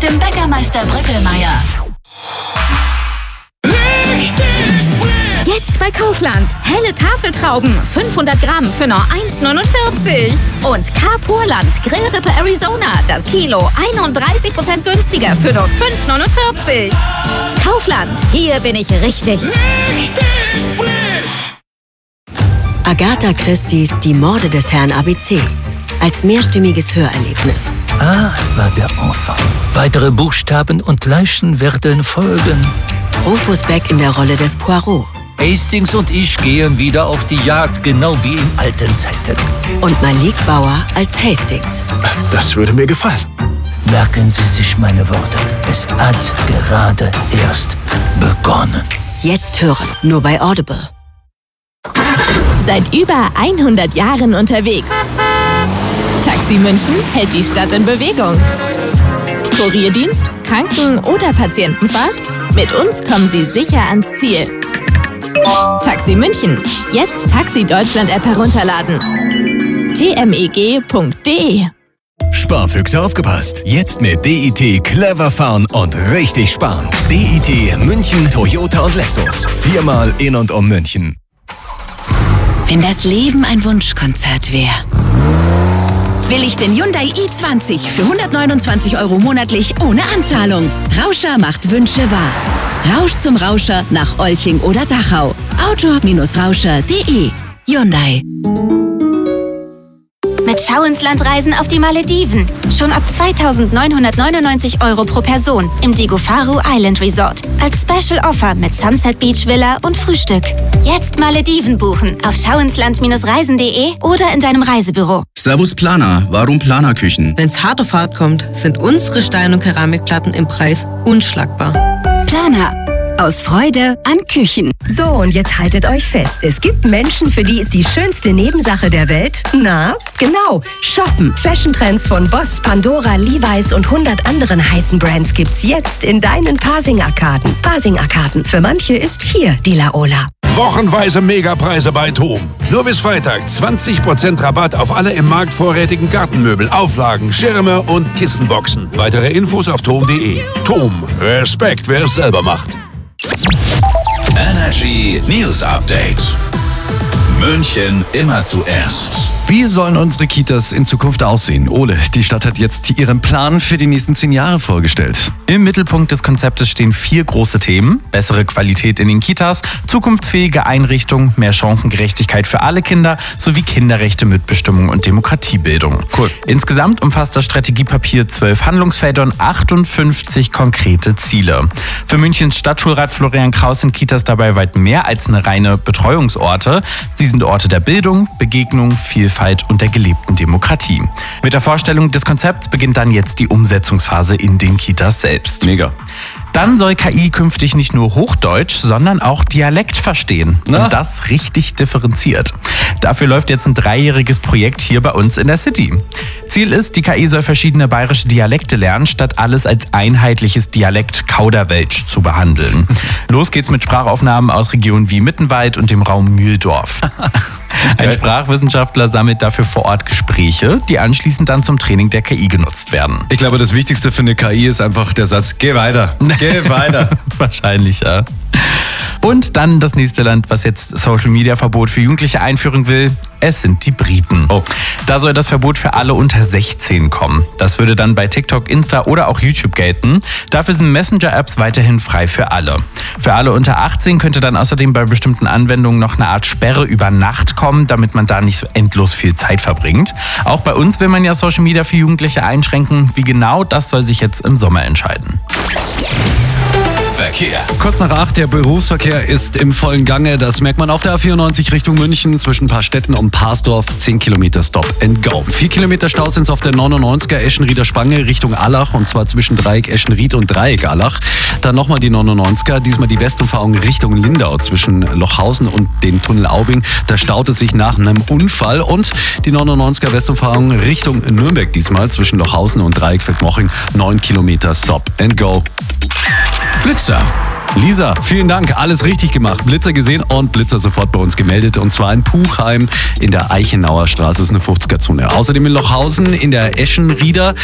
dem Bäckermeister Brückelmeier. Jetzt bei Kaufland. Helle Tafeltrauben, 500 Gramm für nur 1,49. Und Carpurland Grillrippe Arizona, das Kilo 31% günstiger für nur 5,49. Kaufland, hier bin ich richtig. Agatha Christie's Die Morde des Herrn ABC. Als mehrstimmiges Hörerlebnis. A war der Enfant. Weitere Buchstaben und Leichen werden folgen. Rufus Beck in der Rolle des Poirot. Hastings und ich gehen wieder auf die Jagd, genau wie in alten Zeiten. Und Malik Bauer als Hastings. Das würde mir gefallen. Merken Sie sich meine Worte. Es hat gerade erst begonnen. Jetzt hören, nur bei Audible. Seit über 100 Jahren unterwegs. Taxi München hält die Stadt in Bewegung. Kurierdienst, Kranken- oder Patientenfahrt? Mit uns kommen Sie sicher ans Ziel. Taxi München. Jetzt Taxi Deutschland App herunterladen. tmeg.de. Sparfüchse aufgepasst. Jetzt mit DIT clever fahren und richtig sparen. DIT München, Toyota und Lexus. 4-mal in und um München. Wenn das Leben ein Wunschkonzert wäre, will ich den Hyundai i20 für 129 € monatlich ohne Anzahlung. Rauscher macht Wünsche wahr. Rausch zum Rauscher nach Olching oder Dachau. Auto-rauscher.de. Hyundai. Mit Schau ins Land reisen auf die Malediven. Schon ab 2.999 € pro Person im Digofaru Island Resort. Als Special Offer mit Sunset Beach Villa und Frühstück. Jetzt Malediven buchen auf schauinsland-reisen.de oder in deinem Reisebüro. Servus Planer, warum Planerküchen? Wenn's hart auf hart kommt, sind unsere Stein- und Keramikplatten im Preis unschlagbar. Planer. Aus Freude an Küchen. So, und jetzt haltet euch fest. Es gibt Menschen, für die ist die schönste Nebensache der Welt, na, genau, shoppen. Fashion-Trends von Boss, Pandora, Levi's und 100 anderen heißen Brands gibt's jetzt in deinen Pasing-Arkaden. Pasing-Arkaden. Für manche ist hier die Laola. Wochenweise Megapreise bei TOM. Nur bis Freitag 20% Rabatt auf alle im Markt vorrätigen Gartenmöbel, Auflagen, Schirme und Kissenboxen. Weitere Infos auf tom.de. TOM. Respekt, wer es selber macht. Energy News Update. München immer zuerst. Wie sollen unsere Kitas in Zukunft aussehen? Ole, die Stadt hat jetzt ihren Plan für die nächsten 10 Jahre vorgestellt. Im Mittelpunkt des Konzeptes stehen 4 große Themen: bessere Qualität in den Kitas, zukunftsfähige Einrichtungen, mehr Chancengerechtigkeit für alle Kinder sowie Kinderrechte, Mitbestimmung und Demokratiebildung. Cool. Insgesamt umfasst das Strategiepapier 12 Handlungsfelder und 58 konkrete Ziele. Für Münchens Stadtschulrat Florian Kraus sind Kitas dabei weit mehr als eine reine Betreuungsorte. Sie sind Orte der Bildung, Begegnung, Vielfalt und der gelebten Demokratie. Mit der Vorstellung des Konzepts beginnt dann jetzt die Umsetzungsphase in den Kitas selbst. Mega. Dann soll KI künftig nicht nur Hochdeutsch, sondern auch Dialekt verstehen. Na? Und das richtig differenziert. Dafür läuft jetzt ein 3-jähriges Projekt hier bei uns in der City. Ziel ist, die KI soll verschiedene bayerische Dialekte lernen, statt alles als einheitliches Dialekt Kauderwelsch zu behandeln. Los geht's mit Sprachaufnahmen aus Regionen wie Mittenwald und dem Raum Mühldorf. Ein Sprachwissenschaftler sammelt dafür vor Ort Gespräche, die anschließend dann zum Training der KI genutzt werden. Ich glaube, das Wichtigste für eine KI ist einfach der Satz: Geh weiter. Geh weiter. Wahrscheinlich, ja. Und dann das nächste Land, was jetzt Social-Media-Verbot für Jugendliche einführen will. Es sind die Briten. Oh. Da soll das Verbot für alle unter 16 kommen. Das würde dann bei TikTok, Insta oder auch YouTube gelten. Dafür sind Messenger-Apps weiterhin frei für alle. Für alle unter 18 könnte dann außerdem bei bestimmten Anwendungen noch eine Art Sperre über Nacht kommen, damit man da nicht so endlos viel Zeit verbringt. Auch bei uns will man ja Social Media für Jugendliche einschränken. Wie genau, das soll sich jetzt im Sommer entscheiden. Verkehr. Kurz nach 8, der Berufsverkehr ist im vollen Gange. Das merkt man auf der A94 Richtung München zwischen Paarstetten und Parsdorf. 10 Kilometer Stop and Go. 4 Kilometer Stau sind es auf der 99er Eschenrieder Spange Richtung Allach, und zwar zwischen Dreieck Eschenried und Dreieck Allach. Dann nochmal die 99er, diesmal die Westumfahrung Richtung Lindau zwischen Lochhausen und dem Tunnel Aubing. Da staut es sich nach einem Unfall. Und die 99er Westumfahrung Richtung Nürnberg diesmal zwischen Lochhausen und Dreieckfeld-Moching. 9 Kilometer Stop and Go. Blitzer. Lisa, vielen Dank, alles richtig gemacht. Blitzer gesehen und Blitzer sofort bei uns gemeldet. Und zwar in Puchheim in der Eichenauer Straße, ist eine 50er-Zone. Außerdem in Lochhausen in der Eschenrieder